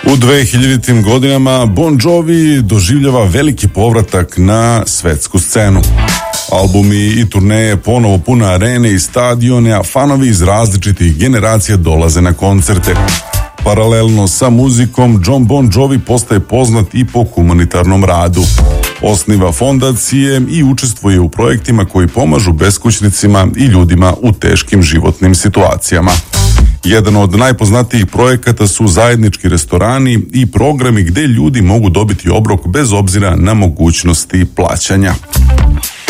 U 2000. godinama Bon Jovi doživljava veliki povratak na svetsku scenu. Albumi i turneje ponovo pune arene i stadione, a fanovi iz različitih generacija dolaze na koncerte. Paralelno sa muzikom, Jon Bon Jovi postaje poznat i po humanitarnom radu. Osniva fondacije i učestvuje u projektima koji pomažu beskućnicima i ljudima u teškim životnim situacijama. Jedan od najpoznatijih projekata su zajednički restorani i programi gde ljudi mogu dobiti obrok bez obzira na mogućnosti plaćanja.